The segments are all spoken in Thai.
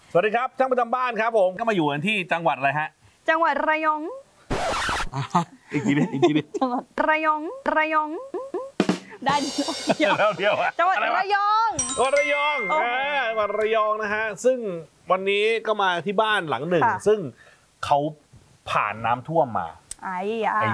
สวัสดีครับช่างประจำบ้านครับผมก็มาอยู่กันที่จังหวัดอะไรฮะจังหวัดระยองอีกทีดิจังหวัดระยองได้เดียวจังหวัดระยองระยองจังหวัดระยองนะฮะซึ่งวันนี้ก็มาที่บ้านหลังหนึ่งซึ่งเขาผ่านน้ำท่วมมาไอ้ยา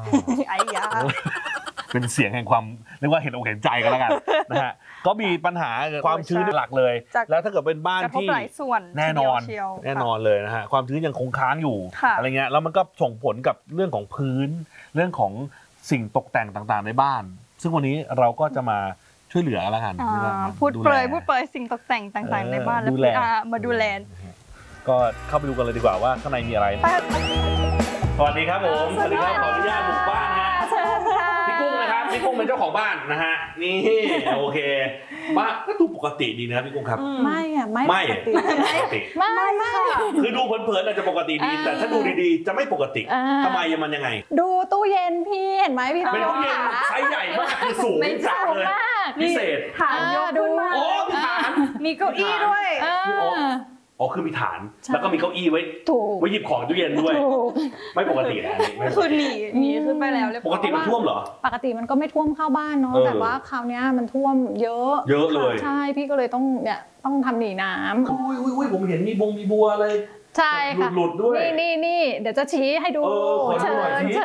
เป็นเสียงแห่งความเรียกว่าเห็นอกเห็นใจกันแล้วกันนะฮะก็มีปัญหาความชื้นหลักเลยแล้วถ้าเกิดเป็นบ้านที่แน่นอนเลยนะฮะความชื้นยังคงค้างอยู่อะไรเงี้ยแล้วมันก็ส่งผลกับเรื่องของพื้นเรื่องของสิ่งตกแต่งต่างๆในบ้านซึ่งวันนี้เราก็จะมาช่วยเหลือแล้วกันพูดเปรยสิ่งตกแต่งต่างๆในบ้านแล้วมาดูแลก็เข้าไปดูกันเลยดีกว่าว่าข้างในมีอะไรสวัสดีครับผมสวัสดีครับขออนุญาตบุกบ้านฮะพี่กุ้งนะครับพี่กุ้งเป็นเจ้าของบ้านนะฮะนี่โอเคบ้านก็ดูปกติดีนะพี่กุ้งครับไม่คือดูเพลินๆอาจจะปกติดีแต่ถ้าดูดีๆจะไม่ปกติทำไมมันยังไงดูตู้เย็นพี่เห็นไหมพี่เป็นตู้เย็นไซส์ใหญ่มากคือสูงจังเลยพิเศษฐานยกขึ้นมาโอ้มีฐานมีเก้าอี้ด้วยอ๋อคือมีฐานแล้วก็มีเก้าอี้ไว้หยิบของตู้เย็นด้วยไม่ปกตินะคือหนีขึ้นไปแล้วปกติมันท่วมเหรอปกติมันก็ไม่ท่วมเข้าบ้านเนาะแต่ว่าคราวนี้มันท่วมเยอะเลยใช่พี่ก็เลยต้องทำหนีน้ำอุ้ยผมเห็นมีบัวเลยใช่ค่ะหลุดด้วยนี่เดี๋ยวจะชี้ให้ดูเชิญ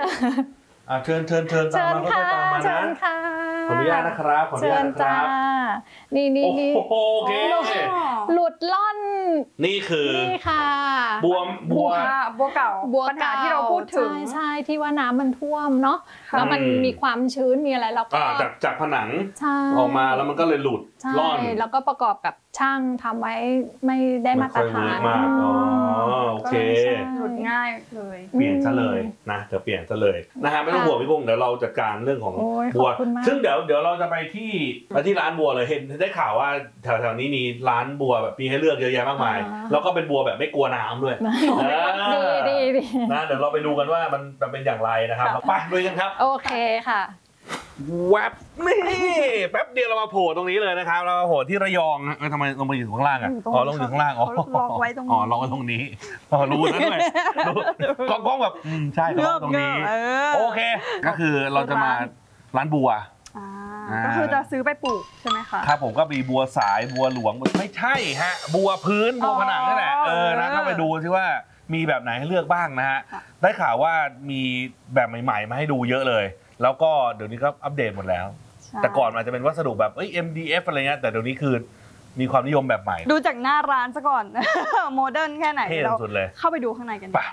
ตามมาตามมานะขออนุญาตนะครับขออนุญาตนะครับนี่โอเคหลุดล่อนนี่คือนี่ค่ะบัวเก่าปัญหาที่เราพูดถึงใช่ที่ว่าน้ำมันท่วมเนาะแล้วมันมีความชื้นมีอะไรแล้วก็จากผนังออกมาแล้วมันก็เลยหลุดล่อนแล้วก็ประกอบกับช่างทำไว้ไม่ได้มาตรฐานโอเคหลุดง่ายเลยเปลี่ยนซะเลยนะจะเปลี่ยนซะเลยนะฮะไม่ต้องห่วงพี่กุ้งเดี๋ยวเราจัดการเรื่องของบัวซึ่งเดี๋ยวเราจะไปที่ร้านบัวเลยเห็นได้ข่าวว่าแถวๆนี้มีร้านบัวแบบมีให้เลือกเยอะแยะมากมายแล้วก็เป็นบัวแบบไม่กลัวน้ำด้วยดีนะเดี๋ยวเราไปดูกันว่ามันเป็นอย่างไรนะครับไปดูกันครับโอเคค่ะแวบนี่แป๊บเดียวเรามาโผล่ตรงนี้เลยนะครับเรามาโผล่ที่ระยองทำไมลงมาอยู่ข้างล่างอ่ะลงอยู่ข้างล่างล็อกไว้ตรงนี้ล็อกไว้ตรงนี้รู้นั่นด้วยกล้องแบบใช่ล็อกตรงนี้โอเคก็คือเราจะมาร้านบัวก็คือจะซื้อไปปลูกใช่ไหมคะครับผมก็มีบัวสายบัวหลวงไม่ใช่ฮะบัวพื้นบัวผนังนั่นแหละนะเข้าไปดูซิว่ามีแบบไหนให้เลือกบ้างนะฮะได้ข่าวว่ามีแบบใหม่ๆมาให้ดูเยอะเลยแล้วก็เดี๋ยวนี้ก็อัปเดตหมดแล้วแต่ก่อนอาจจะเป็นวัสดุแบบ MDF อะไรเงี้ยแต่เดี๋ยวนี้คือมีความนิยมแบบใหม่ดูจากหน้าร้านซะก่อนโมเดิร์นแค่ไหนเราเข้าไปดูข้างในกันดีกว่า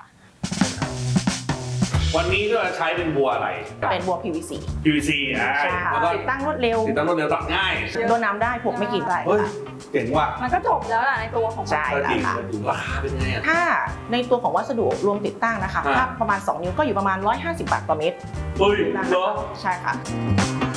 วันนี้ก็ใช้เป็นบัวอะไรเป็นบัว PVC แล้วก็ติดตั้งรวดเร็วตัดง่ายโดนน้ำได้ผมไม่กินอะไรเจ๋งว่ะมันก็จบแล้วล่ะในตัวของใช่ค่ะราคาเป็นไงถ้าในตัวของวัสดุรวมติดตั้งนะคะถ้าประมาณ2 นิ้วก็อยู่ประมาณ150 บาทต่อเมตรเหรอใช่ค่ะ